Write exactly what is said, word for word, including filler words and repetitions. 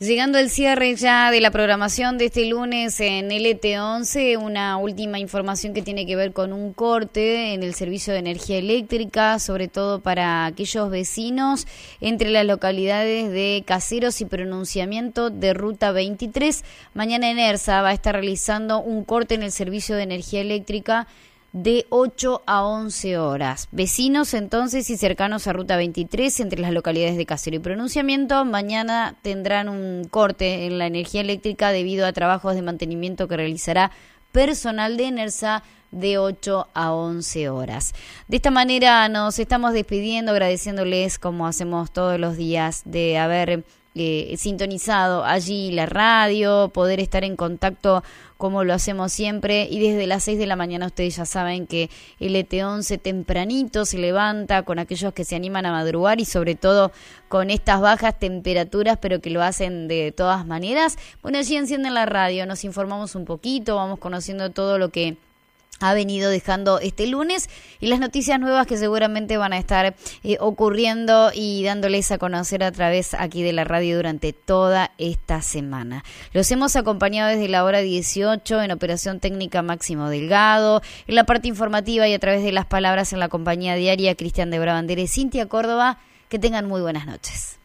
Llegando al cierre ya de la programación de este lunes en L T once, una última información que tiene que ver con un corte en el servicio de energía eléctrica, sobre todo para aquellos vecinos entre las localidades de Caseros y Pronunciamiento de Ruta veintitrés. Mañana ENERSA va a estar realizando un corte en el servicio de energía eléctrica de ocho a once horas. Vecinos entonces y cercanos a Ruta veintitrés entre las localidades de Casero y Pronunciamiento mañana tendrán un corte en la energía eléctrica debido a trabajos de mantenimiento que realizará personal de ENERSA de ocho a once horas. De esta manera nos estamos despidiendo, agradeciéndoles como hacemos todos los días de haber eh, sintonizado allí la radio, poder estar en contacto como lo hacemos siempre, y desde las seis de la mañana ustedes ya saben que L T once tempranito se levanta con aquellos que se animan a madrugar y sobre todo con estas bajas temperaturas, pero que lo hacen de todas maneras. Bueno, allí encienden la radio, nos informamos un poquito, vamos conociendo todo lo que ha venido dejando este lunes y las noticias nuevas que seguramente van a estar eh, ocurriendo y dándoles a conocer a través aquí de la radio durante toda esta semana. Los hemos acompañado desde la hora dieciocho en Operación Técnica Máximo Delgado, en la parte informativa y a través de las palabras en la compañía diaria Cristian de Brabanderes, Cintia Córdoba. Que tengan muy buenas noches.